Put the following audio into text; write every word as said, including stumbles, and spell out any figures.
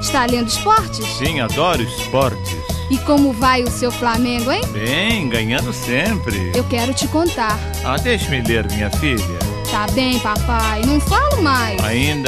Está lendo esportes? Sim, adoro esportes. E como vai o seu Flamengo, hein? Bem, ganhando sempre. Eu quero te contar. Ah, deixe-me ler, minha filha. Tá bem, papai, não falo mais. Ainda